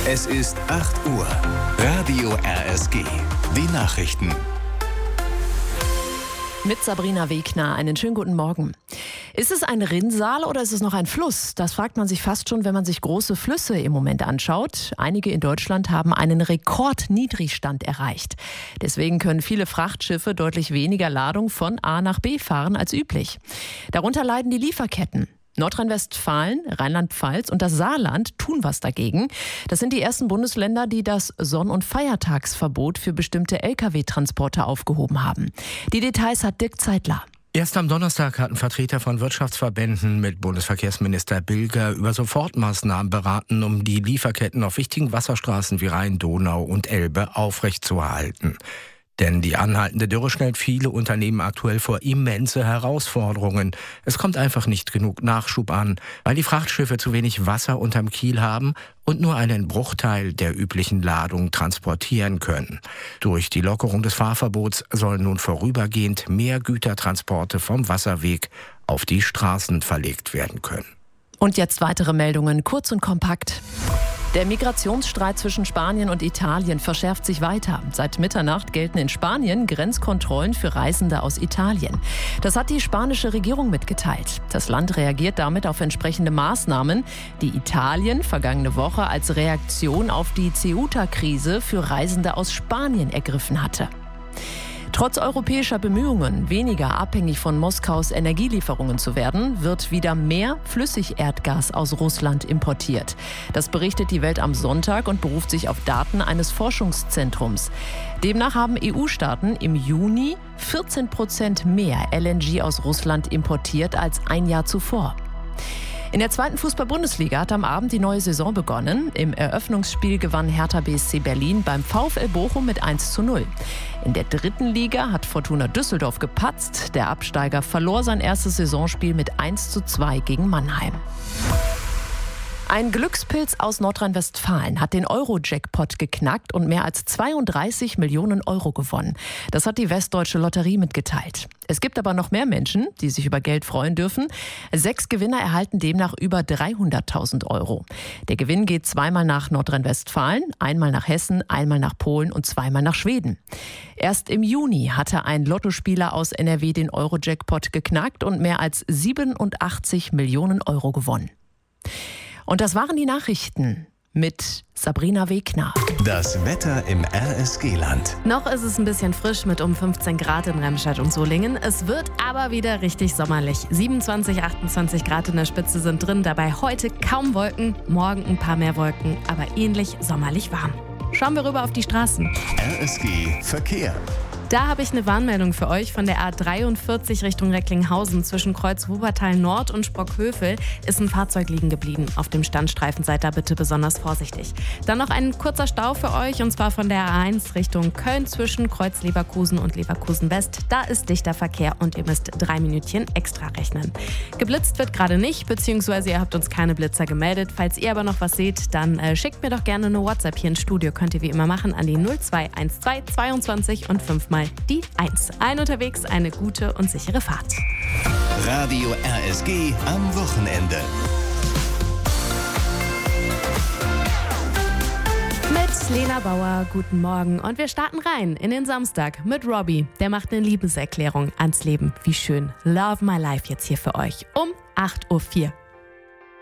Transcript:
Es ist 8 Uhr. Radio RSG. Die Nachrichten. Mit Sabrina Wegner. Einen schönen guten Morgen. Ist es ein Rinnsal oder ist es noch ein Fluss? Das fragt man sich fast schon, wenn man sich große Flüsse im Moment anschaut. Einige in Deutschland haben einen Rekordniedrigstand erreicht. Deswegen können viele Frachtschiffe deutlich weniger Ladung von A nach B fahren als üblich. Darunter leiden die Lieferketten. Nordrhein-Westfalen, Rheinland-Pfalz und das Saarland tun was dagegen. Das sind die ersten Bundesländer, die das Sonn- und Feiertagsverbot für bestimmte Lkw-Transporte aufgehoben haben. Die Details hat Dirk Zeitler. Erst am Donnerstag hatten Vertreter von Wirtschaftsverbänden mit Bundesverkehrsminister Bilger über Sofortmaßnahmen beraten, um die Lieferketten auf wichtigen Wasserstraßen wie Rhein, Donau und Elbe aufrechtzuerhalten. Denn die anhaltende Dürre stellt viele Unternehmen aktuell vor immense Herausforderungen. Es kommt einfach nicht genug Nachschub an, weil die Frachtschiffe zu wenig Wasser unterm Kiel haben und nur einen Bruchteil der üblichen Ladung transportieren können. Durch die Lockerung des Fahrverbots sollen nun vorübergehend mehr Gütertransporte vom Wasserweg auf die Straßen verlegt werden können. Und jetzt weitere Meldungen, kurz und kompakt. Der Migrationsstreit zwischen Spanien und Italien verschärft sich weiter. Seit Mitternacht gelten in Spanien Grenzkontrollen für Reisende aus Italien. Das hat die spanische Regierung mitgeteilt. Das Land reagiert damit auf entsprechende Maßnahmen, die Italien vergangene Woche als Reaktion auf die Ceuta-Krise für Reisende aus Spanien ergriffen hatte. Trotz europäischer Bemühungen, weniger abhängig von Moskaus Energielieferungen zu werden, wird wieder mehr Flüssigerdgas aus Russland importiert. Das berichtet die Welt am Sonntag und beruft sich auf Daten eines Forschungszentrums. Demnach haben EU-Staaten im Juni 14% mehr LNG aus Russland importiert als ein Jahr zuvor. In der 2. Fußball-Bundesliga hat am Abend die neue Saison begonnen. Im Eröffnungsspiel gewann Hertha BSC Berlin beim VfL Bochum mit 1:0. In der 3. Liga hat Fortuna Düsseldorf gepatzt. Der Absteiger verlor sein erstes Saisonspiel mit 1:2 gegen Mannheim. Ein Glückspilz aus Nordrhein-Westfalen hat den Euro-Jackpot geknackt und mehr als 32 Millionen Euro gewonnen. Das hat die Westdeutsche Lotterie mitgeteilt. Es gibt aber noch mehr Menschen, die sich über Geld freuen dürfen. 6 Gewinner erhalten demnach über 300.000 Euro. Der Gewinn geht zweimal nach Nordrhein-Westfalen, einmal nach Hessen, einmal nach Polen und zweimal nach Schweden. Erst im Juni hatte ein Lottospieler aus NRW den Euro-Jackpot geknackt und mehr als 87 Millionen Euro gewonnen. Und das waren die Nachrichten mit Sabrina Wegner. Das Wetter im RSG-Land. Noch ist es ein bisschen frisch mit um 15 Grad in Remscheid und Solingen. Es wird aber wieder richtig sommerlich. 27, 28 Grad in der Spitze sind drin. Dabei heute kaum Wolken, morgen ein paar mehr Wolken, aber ähnlich sommerlich warm. Schauen wir rüber auf die Straßen. RSG Verkehr. Da habe ich eine Warnmeldung für euch von der A43 Richtung Recklinghausen. Zwischen Kreuz Wuppertal Nord und Sprockhövel ist ein Fahrzeug liegen geblieben. Auf dem Standstreifen seid da bitte besonders vorsichtig. Dann noch ein kurzer Stau für euch und zwar von der A1 Richtung Köln zwischen Kreuz Leverkusen und Leverkusen West. Da ist dichter Verkehr und ihr müsst 3 Minütchen extra rechnen. Geblitzt wird gerade nicht, beziehungsweise ihr habt uns keine Blitzer gemeldet. Falls ihr aber noch was seht, dann schickt mir doch gerne eine WhatsApp hier ins Studio. Könnt ihr wie immer machen an die 0212 22 und 5 mal die 1. Ein unterwegs, eine gute und sichere Fahrt. Radio RSG am Wochenende. Mit Lena Bauer, guten Morgen. Und wir starten rein in den Samstag mit Robbie. Der macht eine Liebeserklärung ans Leben. Wie schön. Love My Life jetzt hier für euch um 8:04 Uhr.